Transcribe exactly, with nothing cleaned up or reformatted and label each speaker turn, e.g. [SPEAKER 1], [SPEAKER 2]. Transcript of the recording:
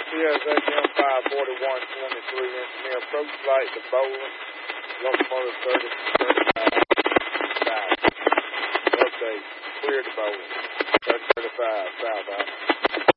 [SPEAKER 1] Sierra A M five forty-one twenty-three, engineer approach light to Bowling, locomotive thirty, thirty-five, south. Update, clear to Bowling, thirty, thirty-five, south out.